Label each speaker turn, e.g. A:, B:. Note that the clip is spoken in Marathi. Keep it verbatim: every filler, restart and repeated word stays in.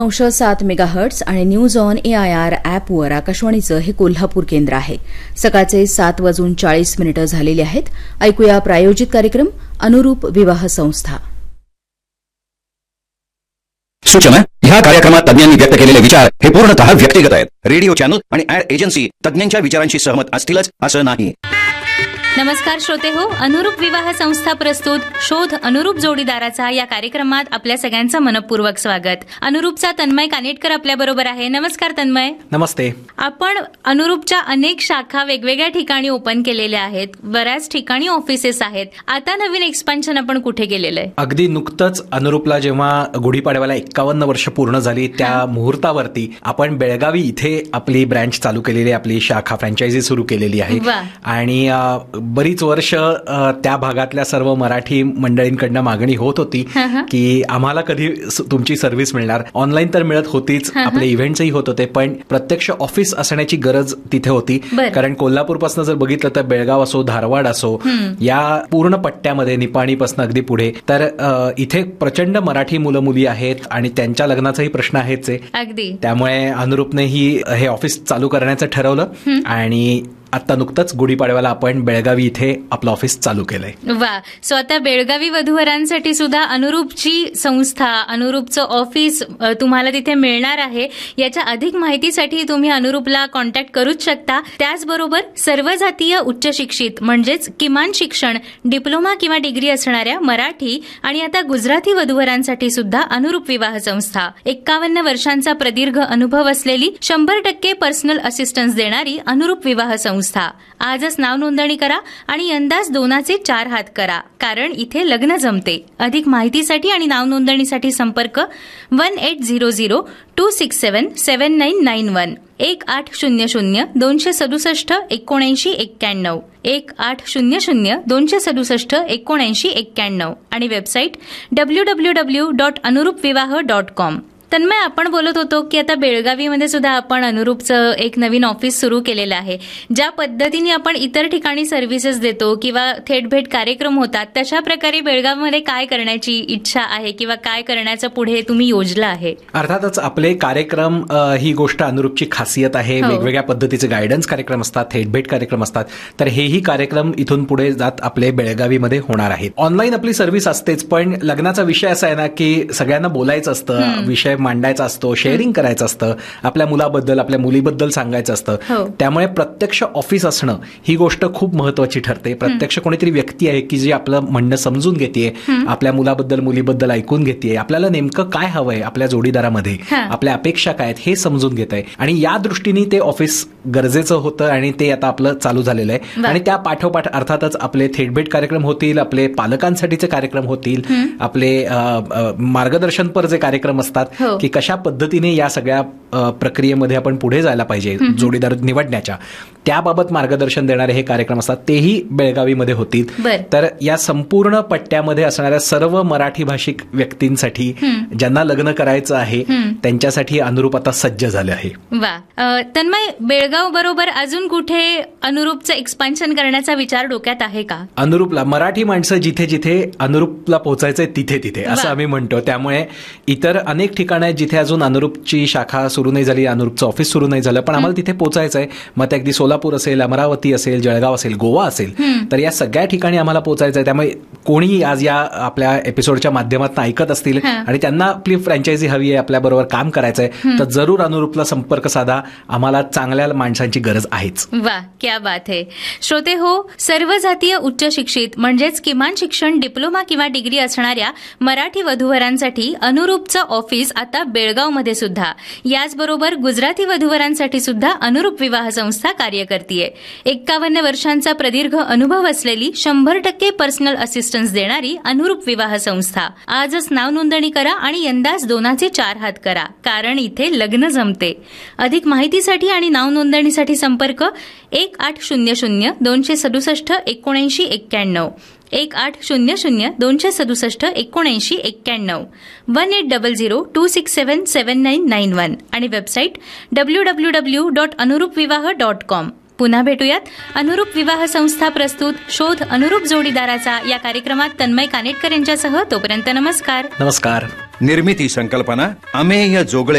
A: नऊशे सात मेगाहर्ट्ज आणि न्यूज ऑन एआयआर ॲपवर आकाशवाणीचं हे कोल्हापूर केंद्र आहे. सकाळचे सात वाजून चाळीस मिनिटं झालेली आहेत. ऐकूया प्रायोजित कार्यक्रम अनुरूप विवाह संस्था.
B: सूचना: ह्या कार्यक्रमात तज्ञांनी व्यक्त केलेले विचार हे पूर्णतः व्यक्तिगत आहेत. रेडिओ चॅनल आणि ऍड एजन्सी तज्ञांच्या विचारांशी सहमत असतीलच असं नाही.
C: नमस्कार श्रोते हो, अनुरूप विवाह संस्था प्रस्तुत शोध अनुरूप जोडीदाराचा या कार्यक्रमात आपल्या सगळ्यांचं मनपूर्वक स्वागत. अनुरूपचा तन्मय कानेटकर आपल्या बरोबर आहे. नमस्कार तन्मय.
D: नमस्ते.
C: आपण अनुरूपच्या अनेक शाखा वेगवेगळ्या ठिकाणी ओपन केलेल्या आहेत, बऱ्याच ठिकाणी ऑफिसेस आहेत. आता नवीन एक्सपान्शन आपण कुठे केलेलं आहे?
D: अगदी नुकतंच अनुरूपला जेव्हा गुढीपाडव्याला एक्कावन्न वर्ष पूर्ण झाली त्या मुहूर्तावरती आपण बेळगावी इथे आपली ब्रँच चालू केलेली, आपली शाखा फ्रँचायझी सुरू केलेली आहे. आणि बरीच वर्ष त्या भागातल्या सर्व मराठी मंडळींकडनं मागणी होत होती की आम्हाला कधी तुमची सर्व्हिस मिळणार. ऑनलाईन तर मिळत होतीच, आपले इव्हेंट्सही होत होते, पण प्रत्यक्ष ऑफिस असण्याची गरज तिथे होती. कारण कोल्हापूरपासून जर बघितलं तर बेळगाव असो, धारवाड असो, या पूर्ण पट्ट्यामध्ये निपाणीपासून अगदी पुढे तर इथे प्रचंड मराठी मुलं मुली आहेत आणि त्यांच्या लग्नाचाही प्रश्न आहेच आहे.
C: अगदी
D: त्यामुळे अनुरूपनेही हे ऑफिस चालू करण्याचं ठरवलं आणि आता नुकतंच गुढीपाडव्याला आपण बेळगावी इथे आपलं ऑफिस चालू केलंय.
C: वा. सो आता बेळगावी वधूवरांसाठी सुद्धा अनुरूपची संस्था, अनुरूपचं ऑफिस तुम्हाला तिथे मिळणार आहे. याच्या अधिक माहितीसाठी तुम्ही अनुरूपला कॉन्टॅक्ट करूच शकता. त्याचबरोबर सर्व जातीय उच्च शिक्षित म्हणजेच किमान शिक्षण डिप्लोमा किंवा डिग्री असणाऱ्या मराठी आणि आता गुजराती वधूवरांसाठी सुद्धा अनुरूप विवाह संस्था, एक्कावन्न वर्षांचा प्रदीर्घ अनुभव असलेली, शंभर टक्के पर्सनल असिस्टन्स देणारी अनुरूप विवाह संस्था. आजच नाव नोंदणी करा आणि यंदाच दोनाचे चार हात करा, कारण इथे लग्न जमते. अधिक माहितीसाठी आणि नाव नोंदणीसाठी संपर्क one eight zero zero to six seven seven nine nine one एक आठ शून्य शून्य दोनशे सदुसष्ट एकोणऐंशी एक्क्याण्णव एक आठ शून्य शून्य दोनशे सदुसष्ट एकोणऐंशी एक्क्याण्णव आणि website W W W dot अनुरूप विवाह डॉट कॉम. तन्मय, आपण बोलत होतो की आता बेळगावीमध्ये सुद्धा आपण अनुरूपचं एक नवीन ऑफिस सुरू केलेलं आहे. ज्या पद्धतीने आपण इतर ठिकाणी सर्व्हिसेस देतो किंवा थेट भेट कार्यक्रम होतात, तशा प्रकारे बेळगावमध्ये काय करण्याची इच्छा आहे किंवा काय करण्याचं पुढे तुम्ही योजलं आहे?
D: अर्थातच आपले कार्यक्रम ही गोष्ट अनुरूपची खासियत आहे. वेगवेगळ्या पद्धतीचे गायडन्स कार्यक्रम असतात, थेट भेट कार्यक्रम असतात. तर हेही कार्यक्रम इथून पुढे जात आपले बेळगावीमध्ये होणार आहेत. ऑनलाईन आपली सर्व्हिस असतेच, पण लग्नाचा विषय असा आहे ना की सगळ्यांना बोलायचं असतं, विषय मांडायचा असतो, शेअरिंग करायचं असतं, आपल्या मुलाबद्दल आपल्या मुलीबद्दल सांगायचं असतं. त्यामुळे प्रत्यक्ष ऑफिस असणं ही गोष्ट खूप महत्वाची ठरते. प्रत्यक्ष कोणीतरी व्यक्ती आहे की जी आपलं म्हणणं समजून घेते, आपल्या मुलाबद्दल मुलीबद्दल ऐकून घेते, आपल्याला नेमकं काय हवंय आपल्या जोडीदारामध्ये, आपल्या अपेक्षा काय आहेत हे समजून घेत आहे. आणि या दृष्टीने ते ऑफिस गरजेचं होतं आणि ते आता आपलं चालू झालेलं आहे. आणि त्या पाठोपाठ अर्थातच आपले थेटभेट कार्यक्रम होतील, आपले पालकांसाठीचे कार्यक्रम होतील, आपले मार्गदर्शनपर जे कार्यक्रम असतात की कशा पद्धतीने या सगळ्या प्रक्रियेमध्ये आपण पुढे जायला पाहिजे जोडीदार निवडण्याच्या, त्याबाबत मार्गदर्शन देणारे हे कार्यक्रम असतात, तेही बेळगावीमध्ये होतील. तर या संपूर्ण पट्ट्यामध्ये असणाऱ्या सर्व मराठी भाषिक व्यक्तींसाठी ज्यांना लग्न करायचं आहे त्यांच्यासाठी अनुरूप आता सज्ज झाले आहे.
C: वा. तन्मय, बेळगाव बरोबर अजून कुठे अनुरूपचं एक्सपान्शन करण्याचा विचार डोक्यात आहे का?
D: अनुरूपला मराठी माणसं जिथे जिथे अनुरूपला पोहोचायचंय तिथे तिथे असं आम्ही म्हणतो. त्यामुळे इतर अनेक ठिकाणं आहेत जिथे अजून अनुरूपची शाखा सुरू नाही झाली, अनुरूपचं ऑफिस सुरू नाही झालं, पण आम्हाला तिथे पोहोचायचं आहे. मग ते अगदी सोलापूर असेल, अमरावती असेल, जळगाव असेल, गोवा असेल, तर या सगळ्या ठिकाणी आम्हाला पोहोचायचं आहे. त्यामुळे कोणी आज या आपल्या एपिसोडच्या माध्यमातून ऐकत असतील आणि त्यांना आपली फ्रँचायझी हवी आहे, आपल्याबरोबर काम करायचं आहे, तर जरूर अनुरूपला संपर्क साधा. आम्हाला चांगल्या माणसांची गरज आहेच.
C: वा, क्या बात आहे. श्रोते हो, सर्व जातीय उच्च शिक्षित म्हणजेच किमान शिक्षण डिप्लोमा किंवा डिग्री असणाऱ्या मराठी वधूवरांसाठी अनुरूपचं ऑफिस आता बेळगावमध्ये सुद्धा, याचबरोबर गुजराती वधूवरांसाठी सुद्धा अनुरूप विवाह संस्था कार्य करतीये. एक्कावन्न वर्षांचा प्रदीर्घ अनुभव असलेली, शंभर टक्के पर्सनल असिस्टन्स देणारी अनुरूप विवाह संस्था. आजच नाव नोंदणी करा आणि यंदाच दोनाचे चार हात करा, कारण इथे लग्न जमते. अधिक माहितीसाठी आणि नाव नोंदणीसाठी संपर्क एक आठ शून्य शून्य दोनशे सदुसष्ट एकोणऐंशी एक्क्याण्णव एक आठ शून्य शून्य दोनशे सदुसष्ट एकोणऐंशी एक्क्याण्णव one eight double zero to six seven seven nine nine one आणि website W W W dot अनुरूप विवाह डॉट कॉम. पुन्हा भेटूयात अनुरूप विवाह संस्था प्रस्तुत शोध अनुरूप जोडीदाराचा या कार्यक्रमात तन्मय कानेटकर यांच्यासह. तोपर्यंत नमस्कार.
D: नमस्कार.
B: निर्मिती संकल्पना अमेय जोगळे